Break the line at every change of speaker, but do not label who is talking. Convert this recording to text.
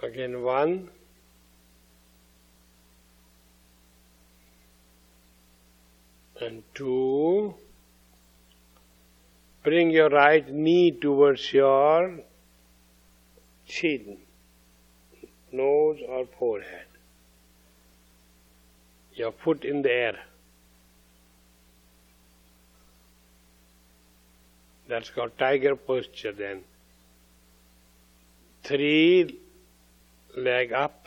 Again 1. And 2. Bring your right knee towards your chin, nose or forehead. Your foot in the air. That's called tiger posture then. 3, leg up.